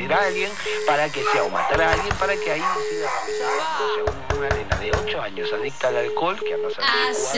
seducir a alguien para que sea o matar a alguien para que ahí decida. O sea, una nena de 8 años adicta al alcohol que anda a ser